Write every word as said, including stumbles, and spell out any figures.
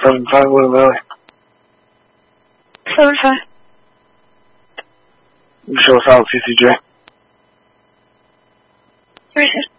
Seven five Willow Valley. Seven five. Show us out, C C J. Where is it?